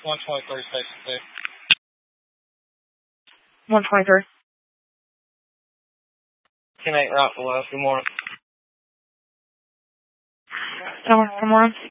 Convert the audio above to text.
123 Station 2. 123. 10-8 right below. Good morning. Good morning.